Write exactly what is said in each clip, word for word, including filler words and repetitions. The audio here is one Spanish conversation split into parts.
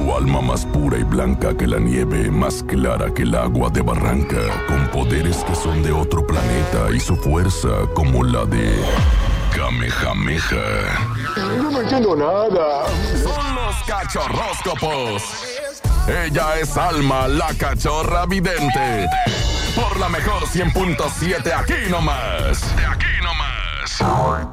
Su alma más pura y blanca que la nieve, más clara que el agua de barranca, con poderes que son de otro planeta y su fuerza como la de Kamehameha. Yo no entiendo nada. Son los cachorróscopos. Ella es Alma, la cachorra vidente. Por la mejor cien punto siete, aquí nomás. De aquí nomás.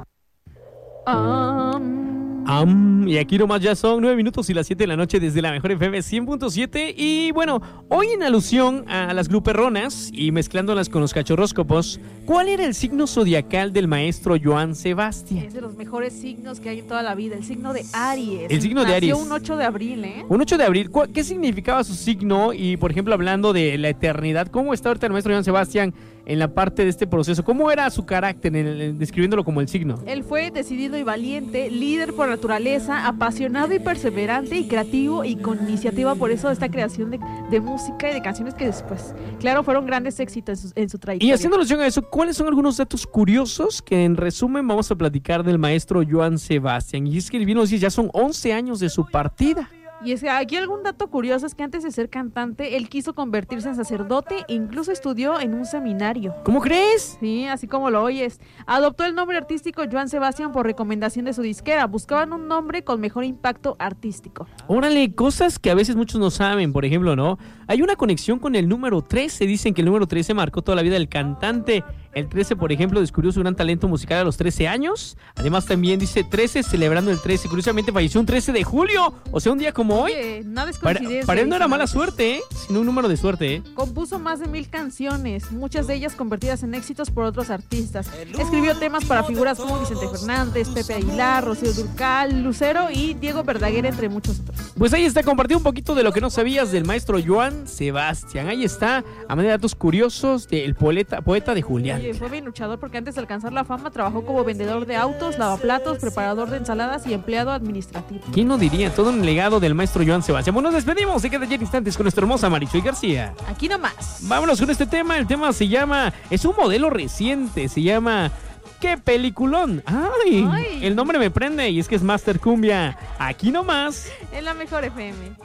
Um... Um, y aquí nomás ya son nueve minutos y las siete de la noche desde la mejor F M cien punto siete. Y bueno, hoy en alusión a las gruperronas y mezclándolas con los cachorróscopos, ¿cuál era el signo zodiacal del maestro Joan Sebastián? Es de los mejores signos que hay en toda la vida, el signo de Aries. El signo de Nació Aries. un ocho de abril, ¿eh? Un ocho de abril, ¿qué significaba su signo? Y por ejemplo, hablando de la eternidad, ¿cómo está ahorita el maestro Joan Sebastián en la parte de este proceso? ¿Cómo era su carácter, en el, en, describiéndolo como el signo? Él fue decidido y valiente, líder por naturaleza, apasionado y perseverante y creativo y con iniciativa, por eso esta creación de, de música y de canciones que después, claro, fueron grandes éxitos en su, en su trayectoria. Y haciendo alusión a eso, ¿cuáles son algunos datos curiosos que en resumen vamos a platicar del maestro Joan Sebastián? Y es que el vino dice, ya son once años de su partida. Y es que aquí algún dato curioso es que antes de ser cantante, él quiso convertirse en sacerdote e incluso estudió en un seminario. ¿Cómo crees? Sí, así como lo oyes. Adoptó el nombre artístico Joan Sebastián por recomendación de su disquera. Buscaban un nombre con mejor impacto artístico. Órale, cosas que a veces muchos no saben, por ejemplo, ¿no? Hay una conexión con el número trece. Dicen que el número trece marcó toda la vida del cantante. El trece, por ejemplo, descubrió su gran talento musical a los trece años. Además, también dice trece, celebrando el trece. Curiosamente, falleció un trece de julio. O sea, un día como hoy. Oye, nada es Para, coincidencia. para él no era dicen mala a veces. suerte, ¿eh? Sino un número de suerte, ¿eh? Compuso más de mil canciones, muchas de ellas convertidas en éxitos por otros artistas. Escribió temas para figuras como Vicente Fernández, Pepe Aguilar, Rocío Dúrcal, Lucero y Diego Verdaguer, entre muchos otros. Pues ahí está, compartió un poquito de lo que no sabías del maestro Joan Sebastián. Ahí está, a manera de datos curiosos, del poeta, poeta de Julián. Oye, fue bien luchador porque antes de alcanzar la fama trabajó como vendedor de autos, lavaplatos, preparador de ensaladas y empleado administrativo. ¿Quién no diría? Todo un legado del maestro Joan Sebastián. Bueno, nos despedimos, se queda ya en instantes con nuestra hermosa Marichuy García. Aquí nomás. Vámonos con este tema, el tema se llama, es un modelo reciente, se llama ¡Qué peliculón! ¡Ay! Ay. El nombre me prende y es que es Master Cumbia. Aquí nomás. En la mejor F M.